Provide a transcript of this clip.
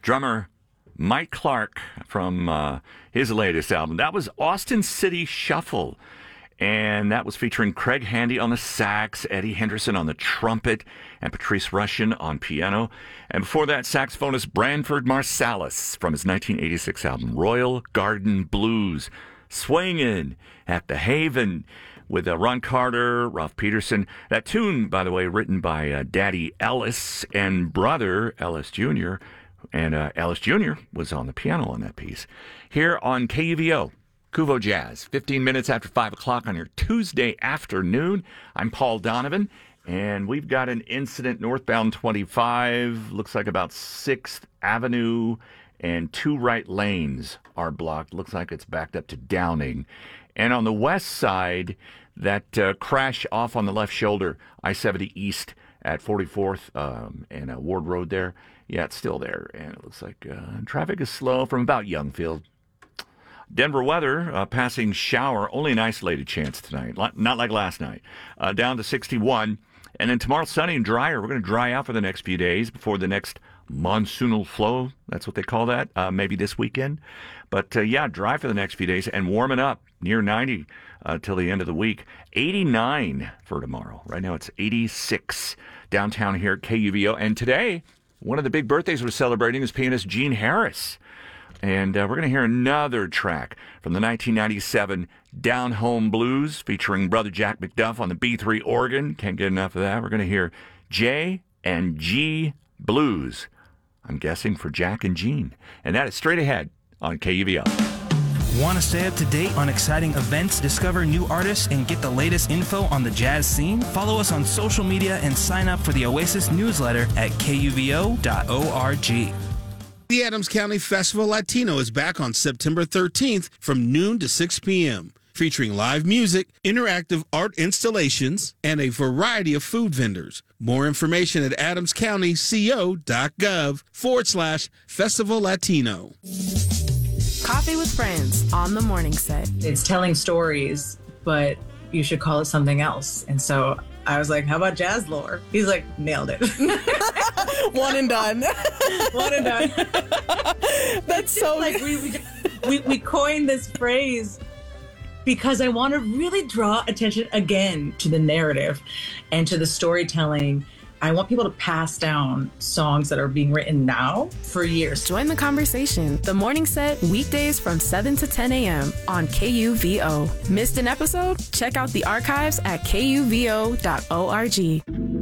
drummer Mike Clark from his latest album. That was Austin City Shuffle. And that was featuring Craig Handy on the sax, Eddie Henderson on the trumpet, and Patrice Rushen on piano. And before that, saxophonist Branford Marsalis from his 1986 album, Royal Garden Blues. Swingin' at the Haven with Ron Carter, Ralph Peterson. That tune, by the way, written by Daddy Ellis and brother Ellis Jr., and Ellis Jr. was on the piano on that piece. Here on KUVO. Kuvo Jazz, 15 minutes after 5 o'clock on your Tuesday afternoon. I'm Paul Donovan, and we've got an incident northbound 25. Looks like about 6th Avenue, and 2 right lanes are blocked. Looks like it's backed up to Downing. And on the west side, that crash off on the left shoulder, I-70 East at 44th and Ward Road there. Yeah, it's still there, and it looks like traffic is slow from about Youngfield. Denver weather, passing shower, only an isolated chance tonight, not like last night. Down to 61. And then tomorrow, sunny and drier. We're going to dry out for the next few days before the next monsoonal flow. That's what they call that, maybe this weekend. But, yeah, dry for the next few days and warming up near 90 till the end of the week. 89 for tomorrow. Right now it's 86 downtown here at KUVO. And today, one of the big birthdays we're celebrating is pianist Gene Harris. And we're going to hear another track from the 1997 Down Home Blues featuring Brother Jack McDuff on the B3 organ. Can't get enough of that. We're going to hear J and G Blues. I'm guessing for Jack and Gene. And that is straight ahead on KUVO. Want to stay up to date on exciting events, discover new artists, and get the latest info on the jazz scene? Follow us on social media and sign up for the Oasis newsletter at kuvo.org. The Adams County Festival Latino is back on September 13th from noon to 6 p.m., featuring live music, interactive art installations, and a variety of food vendors. More information at adamscountyco.gov/Festival Latino. Coffee with Friends on the morning set. It's telling stories, but you should call it something else. And so I was like, how about jazz lore? He's like, nailed it. One and done. One and done. That's so like we coined this phrase because I want to really draw attention again to the narrative and to the storytelling. I want people to pass down songs that are being written now for years. Join the conversation. The morning set, weekdays from 7 to 10 a.m. on KUVO. Missed an episode? Check out the archives at kuvo.org.